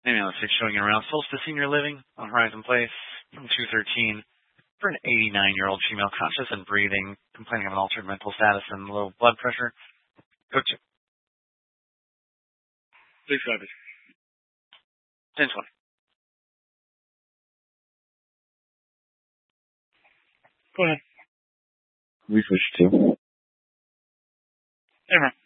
Maybe on the 6 showing around Solstice Senior Living on Horizon Place from 213 for an 89-year-old female conscious and breathing, complaining of an altered mental status and low blood pressure. Go to. Please go ahead. 1020. Go ahead. Research 2. Hey, man.